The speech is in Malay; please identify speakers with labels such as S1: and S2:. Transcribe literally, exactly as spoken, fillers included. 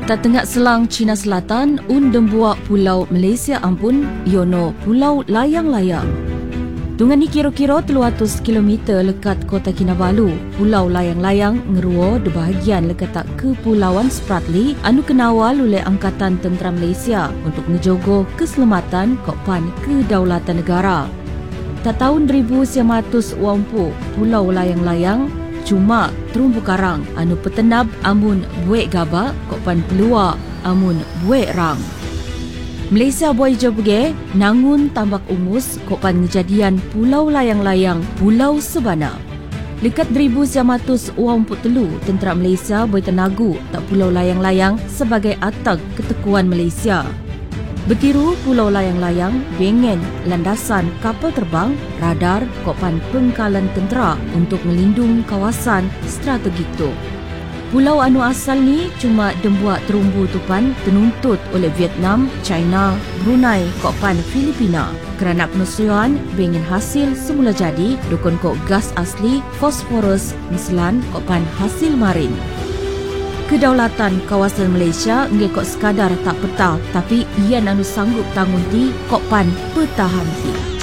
S1: Ta tengah selang China Selatan, un dembuak pulau Malaysia ampun, yono pulau layang-layang. Tungan ni kira-kira tiga ratus kilometer lekat kota Kinabalu. Pulau layang-layang ngeruo di bahagian lekat tak Kepulauan Spratly anu kenawal oleh Angkatan Tentera Malaysia untuk ngejogo keselamatan kokpan kedaulatan negara. Tak tahun seribu sembilan ratus wampu, pulau layang-layang cuma terumbu karang anu petenab amun buek gabak kokpan peluar amun buek rang. Malaysia buai jabge nangun tambak ungus kokpan ngejadian pulau layang-layang pulau sebana. Lekat seribu sembilan ratus empat puluh telu, tentera Malaysia buai tenagu tak pulau layang-layang sebagai atag ketekuan Malaysia. Bertiru pulau layang-layang bengen landasan kapal terbang, radar, kokpan pengkalan tentera untuk melindung kawasan strategik tu. Pulau anu asal ni cuma dembuak terumbu tupan tenuntut oleh Vietnam, China, Brunei, kokpan Filipina. Kerana penusuan bengen hasil semula jadi dukun kok gas asli fosforus meslan kokpan hasil marin. Kedaulatan kawasan Malaysia ngekok sekadar tak peta tapi ian anu sanggup tanggung ti kokpan pertahan ti.